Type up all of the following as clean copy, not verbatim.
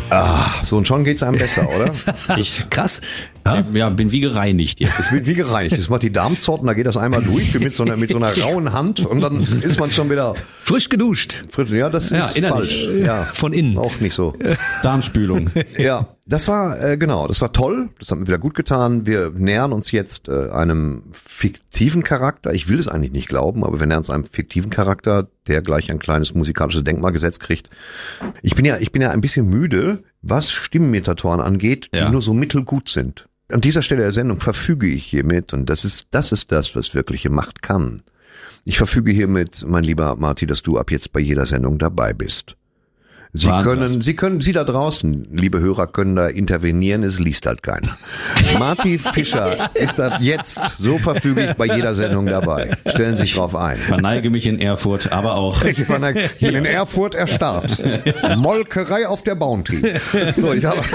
So und schon geht's einem besser, oder? Krass. Ja, bin wie gereinigt jetzt. Es wird wie gereinigt. Das macht die Darmzotten, da geht das einmal durch wie mit so einer rauen Hand und dann ist man schon wieder Frisch geduscht. frisch. Ja, das ist falsch. Ja, Von innen. auch nicht so. Darmspülung. Ja, das war das war toll. Das hat mir wieder gut getan. Wir nähern uns jetzt einem fiktiven Charakter. Ich will es eigentlich nicht glauben, aber wir nähern uns einem fiktiven Charakter, der gleich ein kleines musikalisches Denkmal gesetzt kriegt. Ich bin ja ein bisschen müde, was Stimmenmetatoren angeht, die nur so mittelgut sind. An dieser Stelle der Sendung verfüge ich hiermit, und das ist das, was wirkliche Macht kann. Ich verfüge hiermit, mein lieber Marty, dass du ab jetzt bei jeder Sendung dabei bist. Sie da draußen, liebe Hörer, können da intervenieren, es liest halt keiner. Marty Fischer ist ab jetzt so verfüglich bei jeder Sendung dabei. Stellen Sie sich drauf ein. Verneige mich in Erfurt, aber auch. Ich verneige hier in Erfurt erstarrt. Molkerei auf der Bounty. So,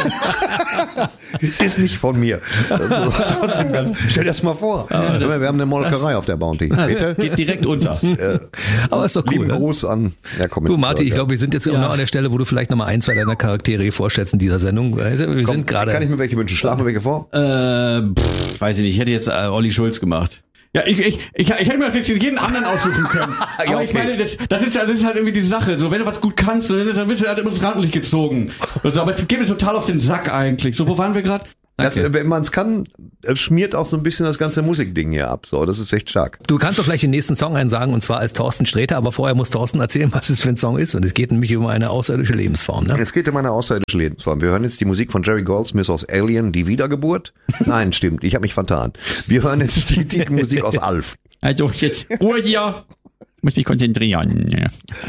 es ist nicht von mir. Stell dir das mal vor. Wir haben eine Molkerei auf der Bounty. Das geht direkt unter. Aber ist doch cool. Lieben Gruß an. Ja, komm, Du, Marty, ich glaube, wir sind jetzt noch an der Stelle, wo du vielleicht nochmal 1, 2 deiner Charaktere vorstellst in dieser Sendung. Wir sind gerade. Kann ich mir welche wünschen? Schlagen wir welche vor? Weiß ich nicht. Ich hätte jetzt Olli Schulz gemacht. Ja, ich hätte mir jetzt jeden anderen aussuchen können. Aber Ja, ich meine, das ist halt irgendwie die Sache. So, wenn du was gut kannst, dann wirst du halt immer ins Rampenlicht gezogen. Also, aber es geht mir total auf den Sack eigentlich. So, wo waren wir gerade? Wenn man es kann, schmiert auch so ein bisschen das ganze Musikding hier ab. So, das ist echt stark. Du kannst doch gleich den nächsten Song einsagen, und zwar als Thorsten Sträter, aber vorher muss Thorsten erzählen, was es für ein Song ist. Und es geht nämlich um eine außerirdische Lebensform. Ne? Es geht um eine außerirdische Lebensform. Wir hören jetzt die Musik von Jerry Goldsmith aus Alien, die Wiedergeburt. Nein, stimmt, ich habe mich vertan. Wir hören jetzt die Titelmusik aus Alf. Also, jetzt Ruhe hier. Muss mich konzentrieren.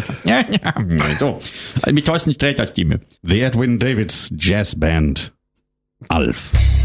So, mit Thorsten Sträter Stimme. The Edwin Davids Jazz Band. Alf.